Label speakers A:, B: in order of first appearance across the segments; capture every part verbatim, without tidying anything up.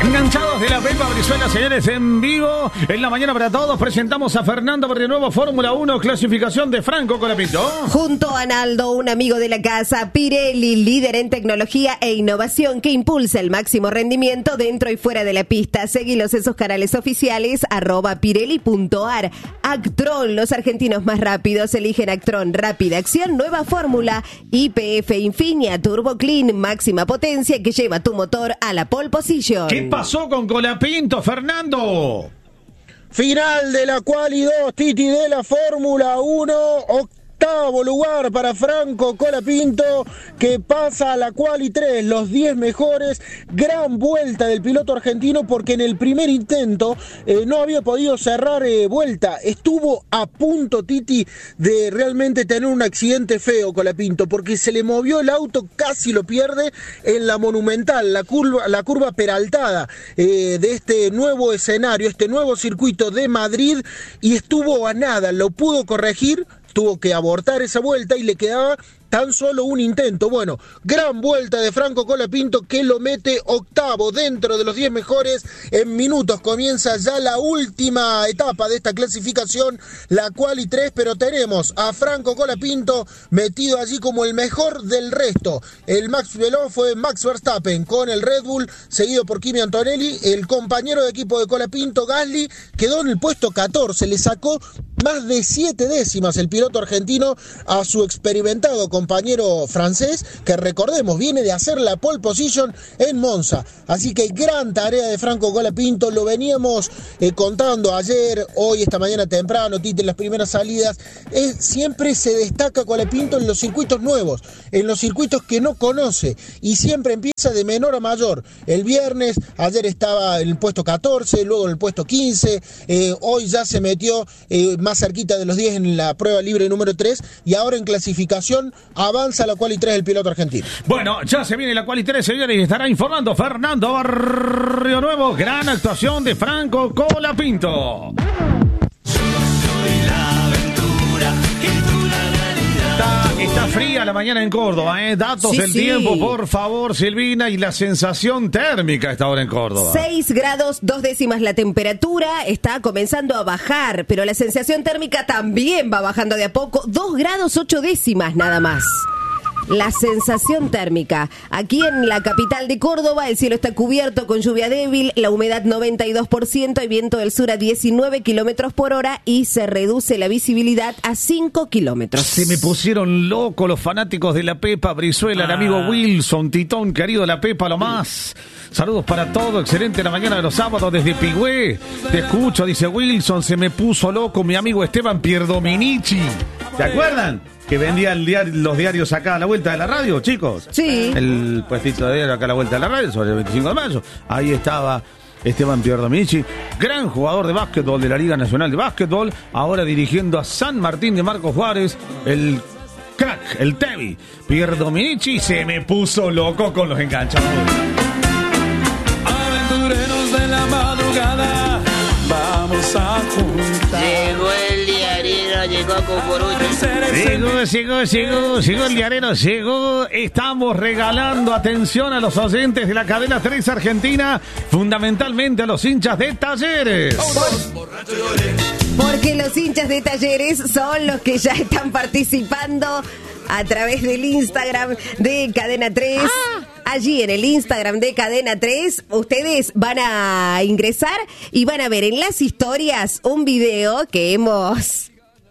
A: Enganchados de la Pepa Brizuela, señores, en vivo. En la mañana para todos presentamos a Fernando por de nuevo Fórmula uno, clasificación de Franco Colapinto.
B: Junto a Naldo, un amigo de la casa, Pirelli, líder en tecnología e innovación que impulsa el máximo rendimiento dentro y fuera de la pista. Seguilos en sus canales oficiales, arroba pirelli punto ar. Actron, los argentinos más rápidos eligen Actron. Rápida acción, nueva fórmula. Y P F Infinia Turbo Clean, máxima potencia que lleva tu motor a la pole position.
A: ¿Qué pasó con Colapinto, Fernando?
C: Final de la quali dos, Titi, de la Fórmula uno. Octavo lugar para Franco Colapinto, que pasa a la quali tres, los diez mejores. Gran vuelta del piloto argentino, porque en el primer intento eh, no había podido cerrar eh, vuelta. Estuvo a punto, Titi, de realmente tener un accidente feo Colapinto, porque se le movió el auto, casi lo pierde en la Monumental, la curva, la curva peraltada eh, de este nuevo escenario, este nuevo circuito de Madrid, y estuvo a nada, lo pudo corregir. Tuvo que abortar esa vuelta y le quedaba tan solo un intento. Bueno, gran vuelta de Franco Colapinto, que lo mete octavo dentro de los diez mejores. En minutos comienza ya la última etapa de esta clasificación, la quali tres, pero tenemos a Franco Colapinto metido allí como el mejor del resto. El Max Veloz fue Max Verstappen con el Red Bull, seguido por Kimi Antonelli. El compañero de equipo de Colapinto, Gasly, quedó en el puesto catorce, le sacó más de siete décimas el piloto argentino a su experimentado compañero francés, que recordemos viene de hacer la pole position en Monza. Así que gran tarea de Franco Colapinto, lo veníamos eh, contando ayer, hoy, esta mañana temprano, Tite, en las primeras salidas. Es, siempre se destaca Colapinto en los circuitos nuevos, en los circuitos que no conoce, y siempre empieza de menor a mayor. El viernes, ayer estaba en el puesto catorce, luego en el puesto quince, eh, hoy ya se metió eh, más cerquita de los diez en la prueba libre número tres, y ahora en clasificación avanza la quali tres el piloto argentino.
A: Bueno, ya se viene la quali tres, señores, y estará informando Fernando Barrio Nuevo. Gran actuación de Franco Colapinto. Está, está fría la mañana en Córdoba, ¿eh? Datos
B: Sí,
A: del
B: sí.
A: tiempo, por favor, Silvina, y la sensación térmica a esta hora en Córdoba.
B: seis grados, dos décimas la temperatura, está comenzando a bajar, pero la sensación térmica también va bajando de a poco, dos grados, ocho décimas nada más. La sensación térmica. Aquí en la capital de Córdoba, el cielo está cubierto con lluvia débil, la humedad noventa y dos por ciento y viento del sur a diecinueve kilómetros por hora, y se reduce la visibilidad a cinco kilómetros.
A: Se me pusieron locos los fanáticos de la Pepa Brizuela, el
D: Ah.
A: amigo Wilson, Titón, querido la Pepa, lo más. Saludos para todo, excelente la mañana de los sábados desde Pigüé. Te escucho, dice Wilson, se me puso loco mi amigo Esteban Pierdominici. ¿Se acuerdan? Que vendía el diario, los diarios acá a la vuelta de la radio, chicos.
B: Sí.
A: El puestito de diario acá a la vuelta de la radio, sobre el veinticinco de mayo. Ahí estaba Esteban Pierdominici, gran jugador de básquetbol de la Liga Nacional de Básquetbol, ahora dirigiendo a San Martín de Marcos Juárez, el crack, el Tevi. Pierdominici se me puso loco con los enganchados.
D: Aventureros de la madrugada, vamos a juntar.
E: Llegó el diarero, llegó Cucurucho.
A: Llegó, llegó, llegó, llegó el diarero, llegó. Estamos regalando atención a los oyentes de la cadena tres Argentina, fundamentalmente a los hinchas de Talleres.
B: Porque los hinchas de Talleres son los que ya están participando a través del Instagram de Cadena tres. Allí en el Instagram de Cadena tres, ustedes van a ingresar y van a ver en las historias un video que hemos...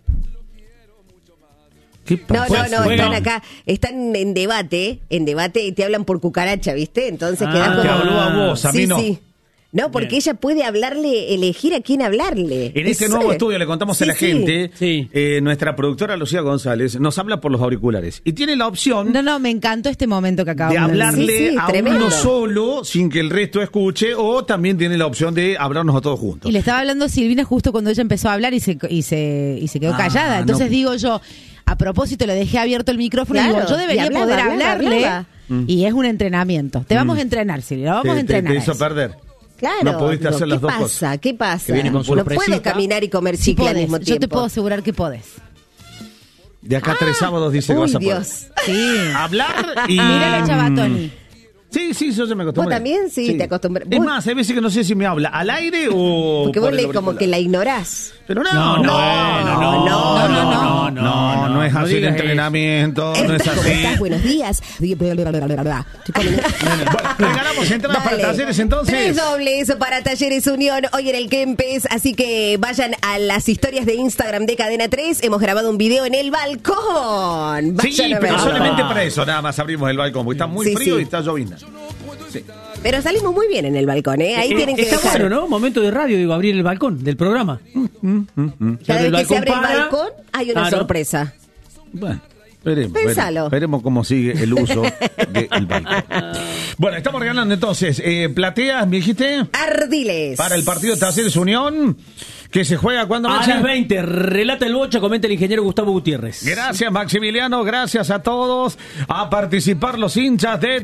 A: ¿Qué
B: No,
A: pasó?
B: no, no,
A: Bueno,
B: están acá, están en debate, en debate y te hablan por cucaracha, ¿viste? Entonces
A: Ah,
B: quedas como...
A: te habló a vos, a mí
B: sí,
A: no.
B: Sí. No, porque
D: Bien.
B: ella puede hablarle, elegir a quién hablarle.
A: En este
B: Eso
A: nuevo
B: es-
A: estudio le contamos
B: Sí,
A: a la
B: sí.
A: gente,
D: Sí.
A: eh, nuestra productora Lucía González nos habla por los auriculares y tiene la opción
F: No, no, me encantó este momento que acabamos
A: de
F: de
A: hablarle
B: Sí, sí,
A: a
B: tremendo.
A: uno solo sin que el resto escuche, o también tiene la opción de hablarnos a todos juntos.
F: Y le estaba hablando a Silvina justo cuando ella empezó a hablar y se, y se, y se quedó
A: Ah,
F: callada. Entonces
A: no.
F: digo yo, a propósito le dejé abierto el micrófono
B: Claro,
F: y digo, yo debería
B: y hablaba,
F: poder
B: hablaba,
F: hablarle.
B: hablaba.
F: Y es un entrenamiento. Te vamos a entrenar, Silvia, vamos
A: te,
F: a
A: te-
F: entrenar.
A: te
F: a
A: hizo
F: eso.
A: perder.
B: Claro.
A: No pudiste hacer
B: ¿Qué
A: las dos
B: pasa?
A: cosas.
B: ¿Qué pasa?
D: Que viene con
B: no puedo
D: sorpresita.
B: caminar y comer
F: Sí
B: chicle al
F: podés,
B: mismo
F: yo
B: tiempo.
F: te puedo asegurar que podés.
A: De acá a tres sábados dice que
B: Uy,
A: vas a poder.
B: Dios.
F: Sí.
A: Hablar y...
F: Mira la Chabatoni.
A: Sí, sí, yo ya me acostumbré.
B: ¿Vos también? Sí, te acostumbré.
A: Es
B: Vos-
A: más, hay veces que no sé si me habla al aire o...
B: Porque
A: por
B: vos
A: el
B: le como
A: auricular.
B: que la ignorás.
A: Pero no,
G: No,
A: no,
G: no,
A: no,
G: no,
A: no,
G: no,
A: no, no, no, no es
G: no
A: así el
G: digas
A: entrenamiento, no es
B: ¿Cómo
A: así.
B: estás? Buenos días. Estoy poniendo-
A: Bueno, regalamos entradas para
B: Dale.
A: talleres entonces.
B: Tres dobles para Talleres Unión hoy en el Kempes, así que vayan a las historias de Instagram de Cadena tres. Hemos grabado un video en el balcón. Vayan
A: Sí,
B: a
A: pero
B: verlo.
A: solamente para eso, nada más abrimos el balcón, porque está muy
B: Sí,
A: frío
B: sí.
A: y está lloviendo. Sí.
B: Pero salimos muy bien en el balcón, ¿eh? Ahí
G: Eh,
B: tienen que
G: Está
B: dejar.
G: bueno, ¿no? Momento de radio, digo, abrir el balcón del programa.
B: Cada
G: Del
B: vez que se
G: balcón
B: abre el
G: para-
B: balcón hay una
G: Claro.
B: sorpresa.
A: Bueno, veremos,
B: Pensalo.
A: veremos, veremos cómo sigue el uso del balcón. Bueno, estamos regalando entonces eh, plateas, me dijiste,
B: Ardiles.
A: para el partido de Talleres Unión, que se juega cuando
G: A las veinte, relata el bocha, comenta el ingeniero Gustavo Gutiérrez.
A: Gracias, Maximiliano, gracias a todos. A participar los hinchas de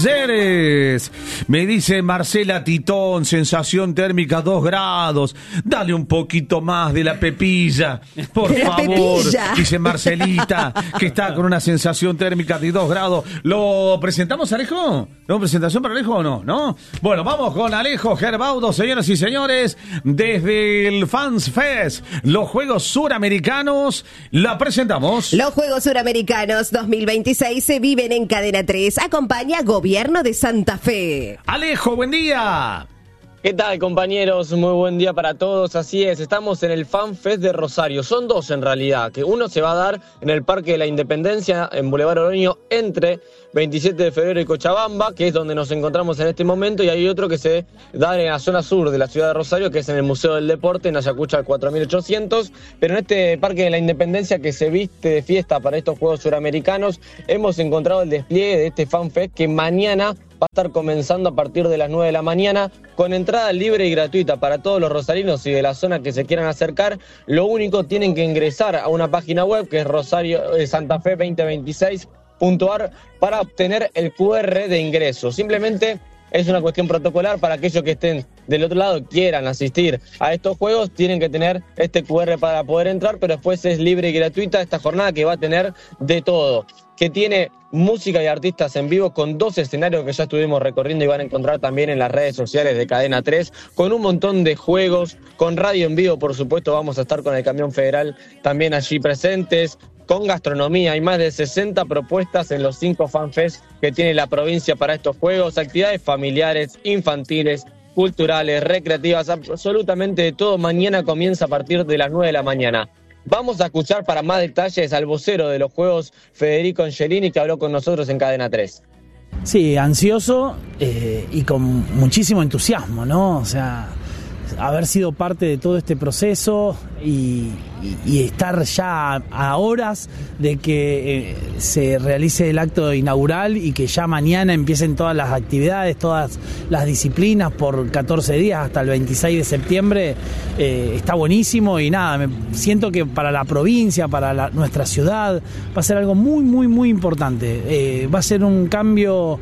A: Talleres. Me dice Marcela Titón, sensación térmica dos grados. Dale un poquito más de la pepilla, por
B: De la
A: favor.
B: pepilla.
A: Dice Marcelita, que está con una sensación térmica de dos grados. ¿Lo presentamos, Alejo? ¿Tenemos presentación para Alejo o no? ¿No? Bueno, vamos con Alejo Gerbaudo, señoras y señores, desde el Fans Fest, los Juegos Suramericanos, la presentamos.
B: Los Juegos Suramericanos dos mil veintiséis se viven en Cadena tres. Acompaña Gobierno de Santa Fe.
A: Alejo, buen día.
H: ¿Qué tal, compañeros? Muy buen día para todos. Así es, estamos en el Fan Fest de Rosario. Son dos en realidad, que uno se va a dar en el Parque de la Independencia, en Boulevard Oroño, entre veintisiete de febrero y Cochabamba, que es donde nos encontramos en este momento, y hay otro que se da en la zona sur de la ciudad de Rosario, que es en el Museo del Deporte, en Ayacucho cuatro mil ochocientos. Pero en este Parque de la Independencia, que se viste de fiesta para estos Juegos Suramericanos, hemos encontrado el despliegue de este Fan Fest, que mañana va a estar comenzando a partir de las nueve de la mañana, con entrada libre y gratuita para todos los rosarinos y de la zona que se quieran acercar. Lo único, tienen que ingresar a una página web que es Rosario eh, Santa Fe veinte veintiséis punto a r para obtener el cu erre de ingreso. Simplemente es una cuestión protocolar para aquellos que estén del otro lado, quieran asistir a estos juegos, tienen que tener este cu erre para poder entrar, pero después es libre y gratuita esta jornada, que va a tener de todo, que tiene música y artistas en vivo, con dos escenarios que ya estuvimos recorriendo y van a encontrar también en las redes sociales de Cadena tres, con un montón de juegos, con radio en vivo, por supuesto. Vamos a estar con el Camión Federal también allí presentes, con gastronomía. Hay más de sesenta propuestas en los cinco fanfests que tiene la provincia para estos juegos, actividades familiares, infantiles, culturales, recreativas, absolutamente de todo. Mañana comienza a partir de las nueve de la mañana. Vamos a escuchar para más detalles al vocero de los Juegos, Federico Angelini, que habló con nosotros en Cadena tres.
I: Sí, ansioso eh, y con muchísimo entusiasmo, ¿no? O sea, haber sido parte de todo este proceso y, y, y estar ya a horas de que eh, se realice el acto inaugural y que ya mañana empiecen todas las actividades, todas las disciplinas por catorce días hasta el veintiséis de septiembre, eh, está buenísimo. Y nada, me siento que para la provincia, para la, nuestra ciudad, va a ser algo muy, muy, muy importante. Eh, va a ser un cambio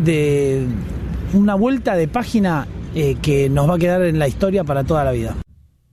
I: de una vuelta de página Eh, que nos va a quedar en la historia para toda la vida.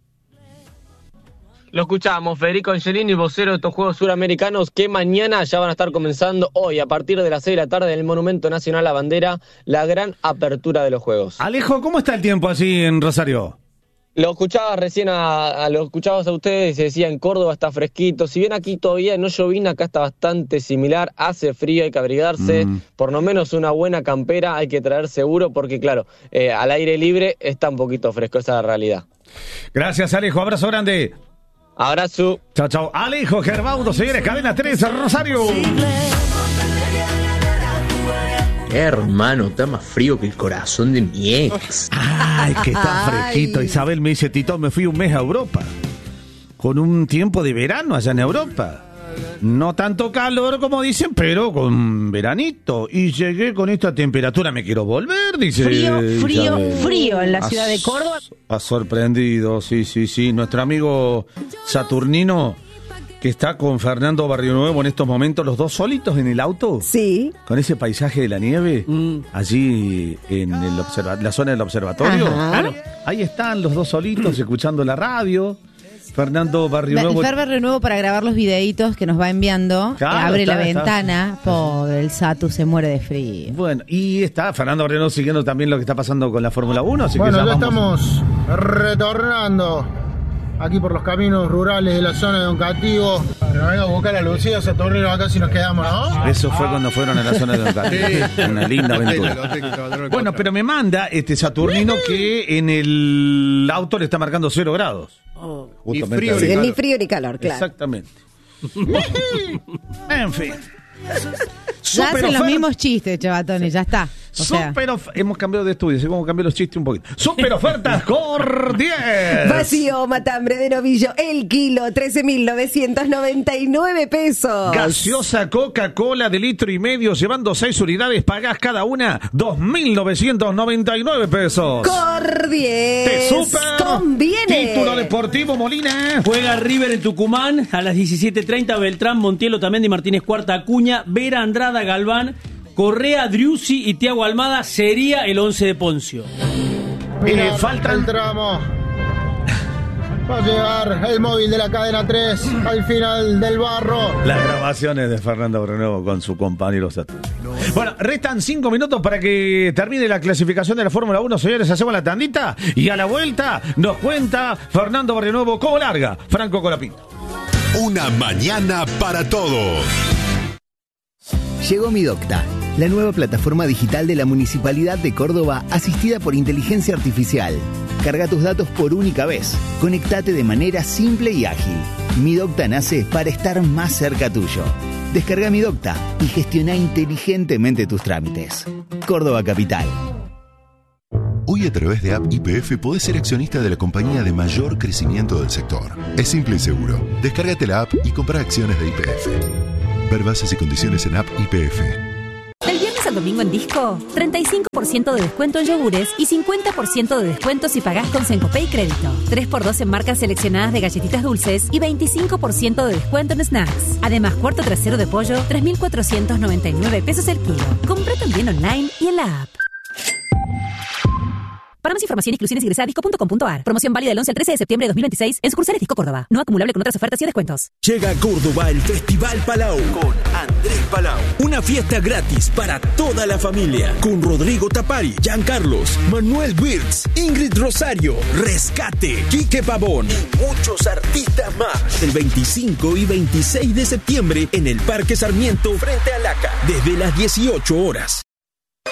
H: Lo escuchamos, Federico Angelini, vocero de estos Juegos Suramericanos, que mañana ya van a estar comenzando hoy, a partir de las seis de la tarde, en el Monumento Nacional a la Bandera, la gran apertura de los Juegos.
A: Alejo, ¿cómo está el tiempo así en Rosario?
H: Lo escuchaba recién a, a lo escuchabas a ustedes y se decía en Córdoba está fresquito. Si bien aquí todavía no llovina, acá está bastante similar, hace frío, hay que abrigarse, mm. por lo menos una buena campera hay que traer seguro, porque claro, eh, al aire libre está un poquito fresco, esa es la realidad.
A: Gracias, Alejo, abrazo grande.
H: Abrazo.
A: Chao, chao. Alejo Gerbaudo, señores, Cadena tres, Rosario.
E: Hermano, está más frío que el corazón de mi ex.
A: Ay, que está fresquito. Isabel me dice, Tito, me fui un mes a Europa. Con un tiempo de verano allá en Europa. No tanto calor como dicen, pero con veranito. Y llegué con esta temperatura, me quiero volver, dice
F: Frío, frío,
A: Isabel.
F: frío en la
A: Ha-
F: ciudad de Córdoba.
A: Ha sorprendido, sí, sí, sí. Nuestro amigo Saturnino, que está con Fernando Barrionuevo en estos momentos, los dos solitos en el auto.
B: Sí.
A: Con ese paisaje de la nieve,
G: Mm.
A: allí en el observa- la zona del observatorio.
B: Ajá.
A: Claro. Ahí están los dos solitos escuchando la radio. Fernando Barrio Nuevo.
F: Fer Barrio Nuevo para grabar los videitos que nos va enviando.
A: Claro,
F: eh, abre
A: está,
F: la
A: está.
F: ventana. Pobre, el Satu se muere de frío.
A: Bueno, y está Fernando Barrio Nuevo siguiendo también lo que está pasando con la Fórmula uno. Así
C: Bueno,
A: que
C: ya
A: ya vamos.
C: estamos retornando aquí por los caminos rurales de la zona de Don Cativo. Bueno, vengo a buscar a Lucía Saturnino acá si nos quedamos, ¿no?
A: Eso fue cuando fueron a la zona de Don Cativo. Una linda aventura. Bueno, pero me manda este Saturnino que en el auto le está marcando cero grados.
J: Ni
A: Justamente
J: frío
A: ahí.
J: ni
B: Sí,
J: calor.
B: ni frío ni calor, claro.
A: Exactamente. En fin.
F: Ya hacen los
A: oferta.
F: mismos chistes, chavatones, ya está. O sea,
A: Super of- Hemos cambiado de estudio, así como cambiar los chistes un poquito. Super ofertas Cor diez.
B: Vacío matambre de novillo, el kilo, trece mil novecientos noventa y nueve pesos.
A: Gaseosa Coca-Cola de litro y medio, llevando seis unidades, pagás cada una dos mil novecientos noventa y nueve pesos.
B: Cor diez.
A: Te super
B: Conviene.
A: Título deportivo, Molina.
G: Juega River en Tucumán a las diecisiete treinta. Beltrán, Montiel, Otamendi, Martínez Cuarta, Acuña, Vera, Andrada, Galván, Correa, Driussi y Thiago Almada sería el once de Poncio.
C: Mira,
A: Eh, faltan-
C: el tramo. Va a llegar el móvil de la cadena tres al final del barro.
A: Las grabaciones de Fernando Renuevo con su compañero Saturno. Bueno, restan cinco minutos para que termine la clasificación de la Fórmula uno, señores. Hacemos la tandita y a la vuelta nos cuenta Fernando Barrionuevo cómo larga Franco Colapinto.
K: Una mañana para todos.
L: Llegó Mi Docta, la nueva plataforma digital de la Municipalidad de Córdoba asistida por inteligencia artificial. Carga tus datos por única vez. Conectate de manera simple y ágil. Mi Docta nace para estar más cerca tuyo. Descarga Mi Docta y gestiona inteligentemente tus trámites. Córdoba Capital.
K: Hoy a través de App Y P F podés ser accionista de la compañía de mayor crecimiento del sector. Es simple y seguro. Descárgate la app y compra acciones de Y P F. Ver bases y condiciones en App Y P F.
M: Del viernes al domingo en Disco, treinta y cinco por ciento de descuento en yogures y cincuenta por ciento de descuento si pagás con Sencopay Crédito. tres por dos en marcas seleccionadas de galletitas dulces y veinticinco por ciento de descuento en snacks. Además, cuarto trasero de pollo, tres mil cuatrocientos noventa y nueve pesos el kilo. Compra también online y en la app. Para más información, exclusiones ingresa a disco punto com punto a r. Promoción válida del once al trece de septiembre de dos mil veintiséis en sucursales Disco Córdoba. No acumulable con otras ofertas y descuentos.
N: Llega a Córdoba el Festival Palau con Andrés Palau. Una fiesta gratis para toda la familia. Con Rodrigo Tapari, Giancarlos, Manuel Wirtz, Ingrid Rosario, Rescate, Quique Pavón y muchos artistas más. El veinticinco y veintiséis de septiembre en el Parque Sarmiento frente a Laca. Desde las dieciocho horas.